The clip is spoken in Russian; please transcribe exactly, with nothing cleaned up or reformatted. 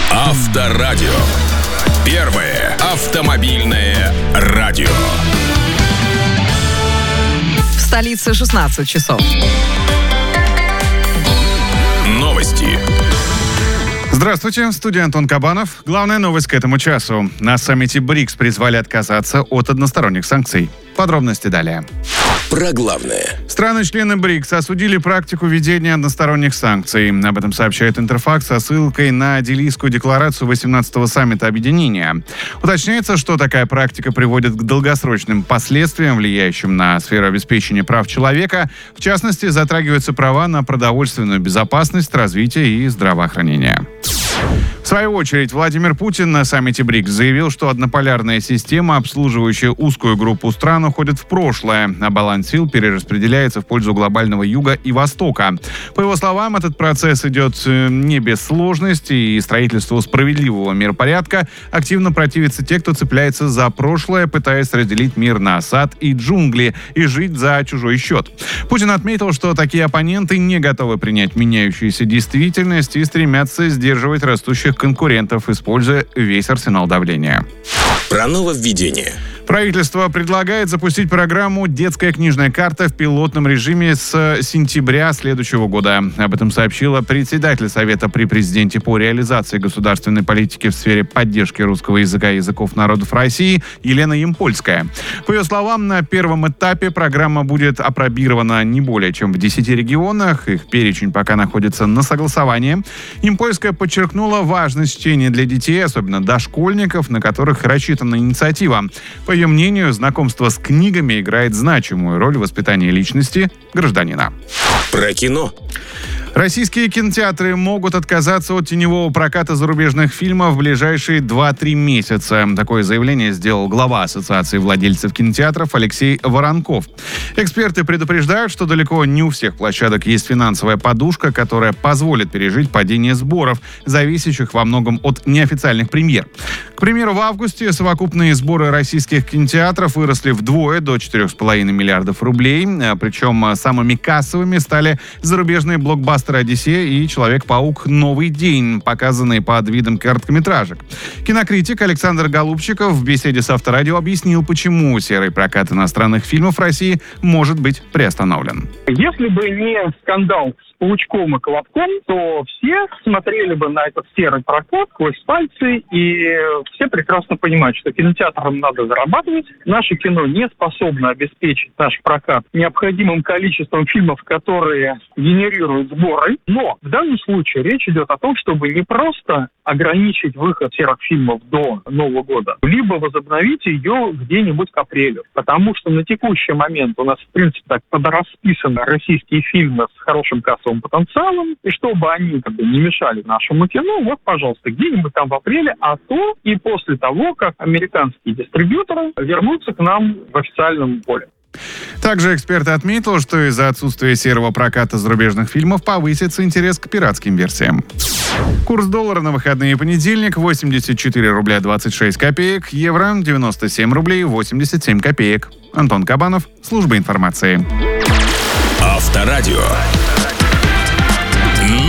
Авторадио. Первое автомобильное радио. В столице шестнадцать часов. Новости. Здравствуйте, в студии Антон Кабанов. Главная новость к этому часу. На саммите БРИКС призвали отказаться от односторонних санкций. Подробности далее. Про главное. Страны-члены БРИКС осудили практику введения односторонних санкций. Об этом сообщает Интерфакс со ссылкой на Делийскую декларацию восемнадцатого саммита объединения. Уточняется, что такая практика приводит к долгосрочным последствиям, влияющим на сферу обеспечения прав человека. В частности, затрагиваются права на продовольственную безопасность, развитие и здравоохранение. В свою очередь, Владимир Путин на саммите БРИКС заявил, что однополярная система, обслуживающая узкую группу стран, уходит в прошлое, а баланс сил перераспределяется в пользу глобального юга и востока. По его словам, этот процесс идет не без сложностей, и строительству справедливого миропорядка активно противятся те, кто цепляется за прошлое, пытаясь разделить мир на сад и джунгли и жить за чужой счет. Путин отметил, что такие оппоненты не готовы принять меняющуюся действительность и стремятся сдерживать растущих конкурентов, используя весь арсенал давления. Про нововведение. Правительство предлагает запустить программу «Детская книжная карта» в пилотном режиме с сентября следующего года. Об этом сообщила председатель Совета при президенте по реализации государственной политики в сфере поддержки русского языка и языков народов России Елена Ямпольская. По ее словам, на первом этапе программа будет апробирована не более чем в десяти регионах. Их перечень пока находится на согласовании. Ямпольская подчеркнула важность чтения для детей, особенно дошкольников, на которых рассчитана инициатива. По ее мнению, знакомство с книгами играет значимую роль в воспитании личности гражданина. Про кино. Российские кинотеатры могут отказаться от теневого проката зарубежных фильмов в ближайшие два-три месяца. Такое заявление сделал глава Ассоциации владельцев кинотеатров Алексей Воронков. Эксперты предупреждают, что далеко не у всех площадок есть финансовая подушка, которая позволит пережить падение сборов, зависящих во многом от неофициальных премьер. К примеру, в августе совокупные сборы российских кинотеатров выросли вдвое до четырех с половиной миллиардов рублей. Причем самыми кассовыми стали зарубежные блокбастеры «Одиссея» и «Человек-паук. Новый день», показанные под видом короткометражек. Кинокритик Александр Голубчиков в беседе с Авторадио объяснил, почему серый прокат иностранных фильмов в России может быть приостановлен. Если бы не скандал с Паучком и Колобком, то все смотрели бы на этот серый прокат сквозь пальцы, и все прекрасно понимают, что кинотеатрам надо зарабатывать. Наше кино не способно обеспечить наш прокат необходимым количеством фильмов, которые генерируют сборы. Но в данном случае речь идет о том, чтобы не просто ограничить выход серых фильмов до Нового года, либо возобновить ее где-нибудь к апрелю. Потому что на текущий момент у нас, в принципе, так подрасписаны российские фильмы с хорошим кассовым потенциалом, и чтобы они как бы не мешали нашему кино, вот, пожалуйста, где-нибудь там в апреле, а то и после того, как американские дистрибьюторы вернутся к нам в официальном поле. Также эксперт отметил, что из-за отсутствия серого проката зарубежных фильмов повысится интерес к пиратским версиям. Курс доллара на выходные: понедельник восемьдесят четыре рубля двадцать шесть копеек, евро девяносто семь рублей восемьдесят семь копеек. Антон Кабанов, служба информации. Авторадио.